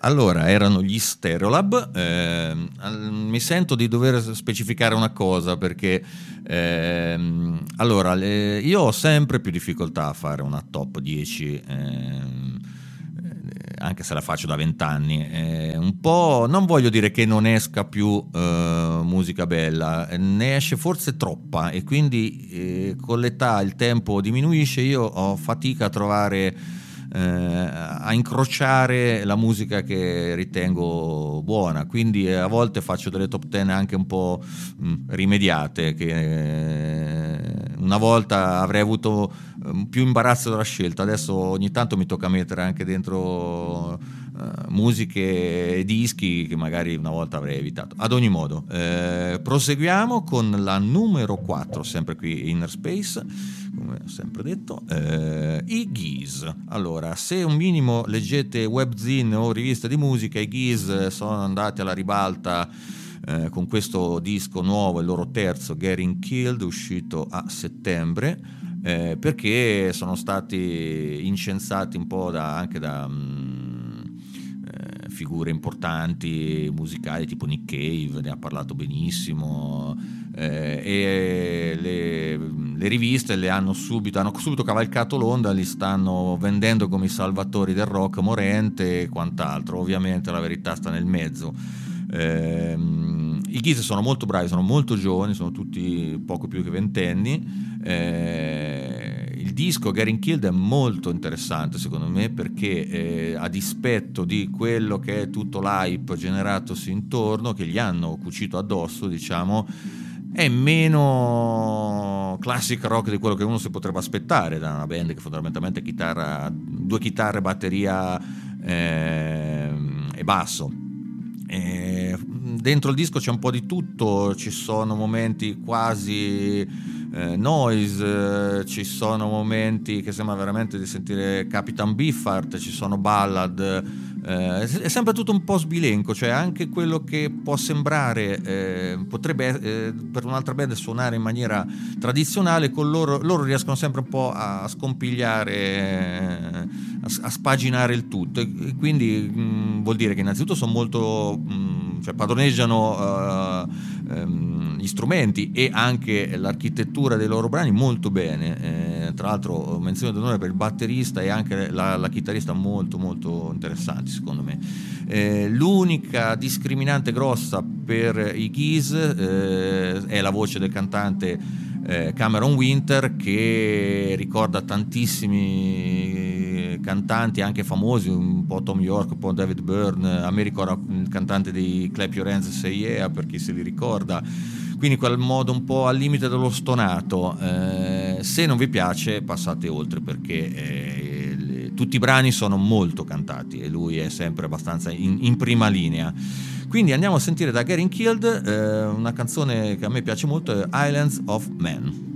Allora, erano gli Stereolab. Mi sento di dover specificare una cosa perché allora, io ho sempre più difficoltà a fare una top 10, anche se la faccio da 20 anni. Un po', non voglio dire che non esca più musica bella, ne esce forse troppa e quindi con l'età il tempo diminuisce, io ho fatica a trovare a incrociare la musica che ritengo buona, quindi a volte faccio delle top 10 anche un po' rimediate, che una volta avrei avuto più imbarazzo della scelta, adesso ogni tanto mi tocca mettere anche dentro musiche e dischi che magari una volta avrei evitato. Ad ogni modo, proseguiamo con la numero 4, sempre qui Inner Space, come ho sempre detto, i Gees. Allora, se un minimo leggete webzine o riviste di musica, i Gees sono andati alla ribalta con questo disco nuovo, il loro terzo, Getting Killed, uscito a settembre, perché sono stati incensati un po' anche da figure importanti musicali tipo Nick Cave, ne ha parlato benissimo, e le riviste hanno subito cavalcato l'onda, li stanno vendendo come i salvatori del rock morente e quant'altro. Ovviamente la verità sta nel mezzo. I Gees sono molto bravi, sono molto giovani, sono tutti poco più che ventenni. Il disco Getting Killed è molto interessante secondo me, perché a dispetto di quello che è tutto l'hype generatosi intorno, che gli hanno cucito addosso, diciamo, è meno classic rock di quello che uno si potrebbe aspettare da una band che fondamentalmente due chitarre, batteria e basso. Dentro il disco c'è un po' di tutto, ci sono momenti quasi noise, ci sono momenti che sembra veramente di sentire Capitan Beefheart, ci sono ballad, è sempre tutto un po' sbilenco, cioè anche quello che può sembrare potrebbe per un'altra band suonare in maniera tradizionale, con loro riescono sempre un po' a scompigliare, a spaginare il tutto, e quindi vuol dire che innanzitutto sono molto cioè padroneggiano gli strumenti e anche l'architettura dei loro brani molto bene. Tra l'altro menzione d'onore per il batterista e anche la chitarrista, molto molto interessanti secondo me. L'unica discriminante grossa per i Gees è la voce del cantante Cameron Winter, che ricorda tantissimi cantanti anche famosi, un po' Tom York, un po' David Byrne. A me ricorda il cantante di Clap Your Hands Say Yeah, per chi se li ricorda, quindi quel modo un po' al limite dello stonato. Se non vi piace passate oltre, perché tutti i brani sono molto cantati e lui è sempre abbastanza in prima linea. Quindi andiamo a sentire da Getting Killed una canzone che a me piace molto, è Islands of Men.